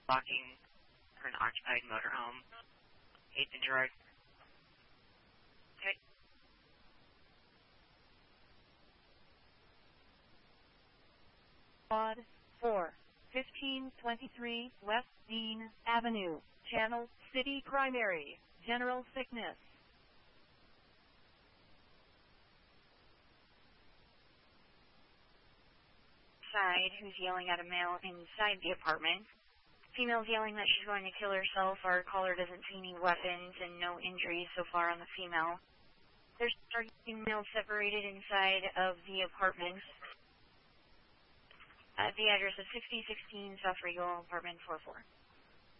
blocking for an occupied motorhome. 8th and Gerard. Okay. Quad 4, 1523 West Dean Avenue, Channel City Primary, General Sickness. Who's yelling at a male inside the apartment. Female's yelling that she's going to kill herself. Our caller doesn't see any weapons and no injuries so far on the female. There's targeting male separated inside of the apartment. At the address of 6016 South Regal, apartment 44.